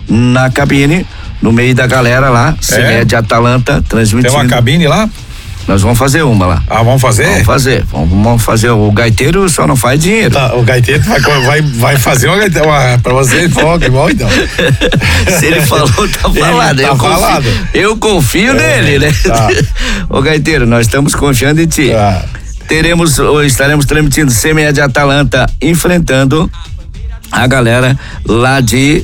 na cabine, no meio da galera lá, CEMED Atalanta, transmitindo. Tem uma cabine lá? Nós vamos fazer uma lá. Ah, vamos fazer? Vamos fazer. O gaiteiro só não faz dinheiro. Tá, o gaiteiro vai fazer uma pra você, bom então. Se ele falou, tá falado. Eu confio nele, né? Tá. Ô gaiteiro, nós estamos confiando em ti. Tá. Estaremos transmitindo CEMED Atalanta enfrentando a galera lá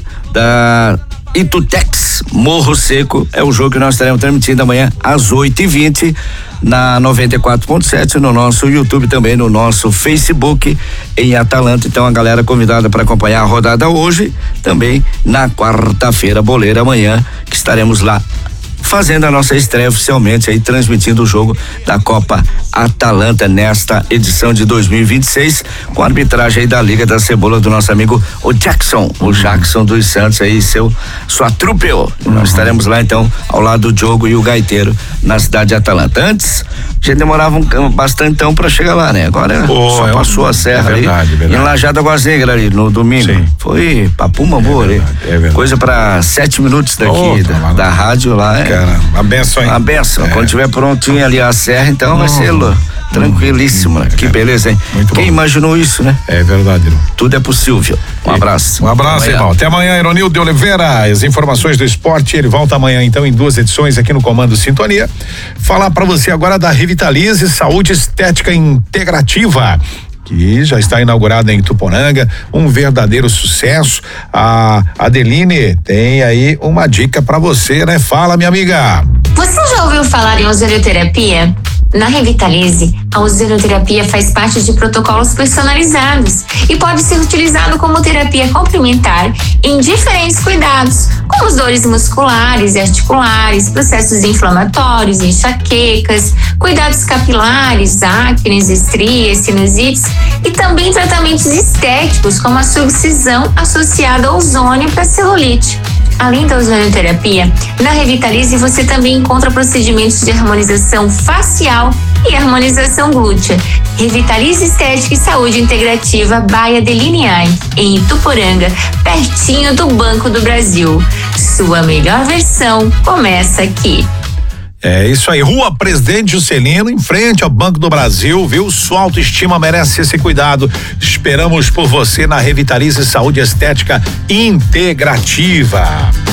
da Itutex, Morro Seco. É o jogo que nós estaremos transmitindo amanhã às 8h20 na 94.7, no nosso YouTube, também no nosso Facebook em Atalanta. Então a galera convidada para acompanhar a rodada hoje, também na quarta-feira boleira amanhã, que estaremos lá fazendo a nossa estreia oficialmente aí, transmitindo o jogo da Copa Atalanta nesta edição de 2026, com a arbitragem aí da Liga da Cebola do nosso amigo o Jackson dos Santos aí, sua trupe. Nós estaremos lá então ao lado do Diogo e o gaiteiro na cidade de Atalanta. Antes a gente demorava bastante então para chegar lá, né? Agora só passou a serra ali, em Lajado Águas Negras ali no domingo. Sim. Foi papo mambo ali. Coisa para 7 minutos daqui da rádio lá. Cara, a benção, hein? A benção. Quando tiver prontinho ali a serra, então vai ser tranquilíssimo, né? Que beleza, hein? Quem imaginou isso, né? É verdade, irmão. Tudo é possível. Um abraço. Um abraço, irmão. Até amanhã, Ironildo de Oliveira. As informações do esporte, ele volta amanhã, então, em 2 edições aqui no Comando Sintonia. Falar pra você agora da Revitalize Saúde Estética Integrativa, que já está inaugurada em Ituporanga, um verdadeiro sucesso. A Adeline tem aí uma dica pra você, né? Fala, minha amiga. Você já ouviu falar em ozonoterapia? Na Revitalize, a ozonoterapia faz parte de protocolos personalizados e pode ser utilizado como terapia complementar em diferentes cuidados, como as dores musculares e articulares, processos inflamatórios, enxaquecas, cuidados capilares, acnes, estrias, sinusites e também tratamentos estéticos, como a circuncisão associada ao ozônio para celulite. Além da ozonoterapia, na Revitalize você também encontra procedimentos de harmonização facial e harmonização glútea. Revitalize Estética e Saúde Integrativa by Adeline Ai, em Ituporanga, pertinho do Banco do Brasil. Sua melhor versão começa aqui. É isso aí, Rua Presidente Juscelino, em frente ao Banco do Brasil, viu? Sua autoestima merece esse cuidado. Esperamos por você na Revitalize Saúde Estética Integrativa.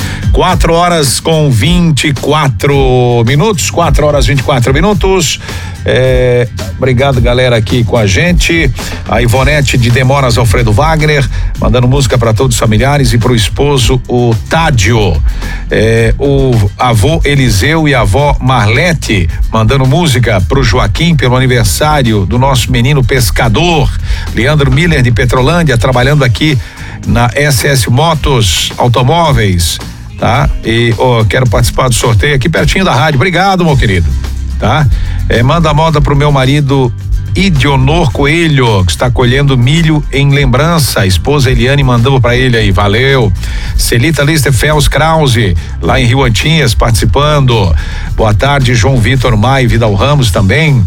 4h24. 4h24. Obrigado, galera, aqui com a gente. A Ivonete de Demoras Alfredo Wagner, mandando música para todos os familiares e pro esposo, o Tádio. O avô Eliseu e a avó Marlete, mandando música pro Joaquim pelo aniversário do nosso menino pescador. Leandro Miller de Petrolândia, trabalhando aqui na SS Motos Automóveis, tá? E quero participar do sorteio aqui pertinho da rádio. Obrigado, meu querido, tá? Manda moda pro meu marido Idionor Coelho, que está colhendo milho em lembrança. A esposa Eliane mandou para ele aí, valeu. Celita Listerfels Krause, lá em Rio Antinhas, participando. Boa tarde, João Vitor Mai, Vidal Ramos também.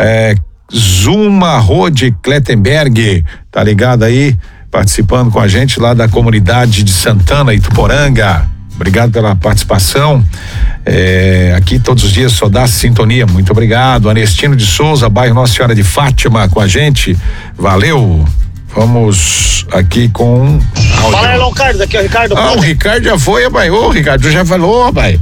Zuma Rode Klettenberg, tá ligado aí, participando com a gente lá da comunidade de Santana, Ituporanga. Obrigado pela participação. Aqui todos os dias só dá sintonia. Muito obrigado. Anestino de Souza, bairro Nossa Senhora de Fátima, com a gente. Valeu. Vamos aqui com Fala aí, Ricardo, aqui é o Ricardo. O Ricardo já foi, rapaz. Ô, Ricardo, já falou, rapaz.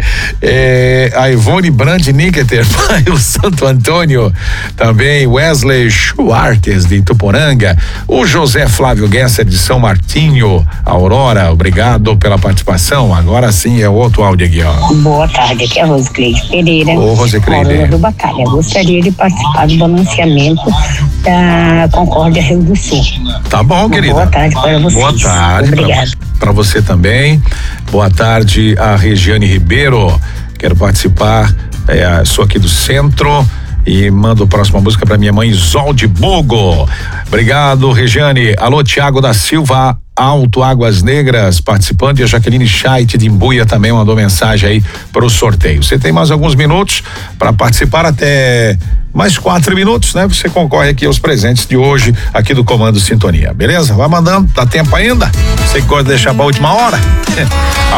A Ivone Brand Nicketer, o Santo Antônio, também Wesley Schwartz de Ituporanga, o José Flávio Gesser de São Martinho, Aurora, obrigado pela participação. Agora sim é outro áudio aqui, ó. Boa tarde, aqui é a Rosicleide Pereira. Ô, Rosicleide. do Batalha. Gostaria de participar do balanceamento da Concórdia Rio do Sul. Tá bom, querida. Boa tarde para vocês. Boa tarde. Obrigado. Para você também. Boa tarde a Regiane Ribeiro. Quero participar. Sou aqui do centro e mando a próxima música para minha mãe Isolde Bogo. Obrigado, Regiane. Alô, Tiago da Silva Alto Águas Negras participando, e a Jaqueline Scheidt de Imbuia também mandou mensagem aí para o sorteio. Você tem mais alguns minutos para participar, até mais 4 minutos, né? Você concorre aqui aos presentes de hoje aqui do Comando Sintonia, beleza? Vai mandando, dá tempo ainda? Você que gosta de deixar pra última hora?